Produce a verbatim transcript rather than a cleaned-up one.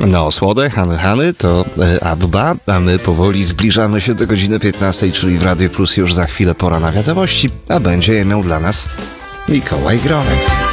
No, słode, Hany Hany to e, Abba, a my powoli zbliżamy się do godziny piętnastej, czyli w Radiu Plus już za chwilę pora na wiadomości, a będzie je miał dla nas Mikołaj Gronet.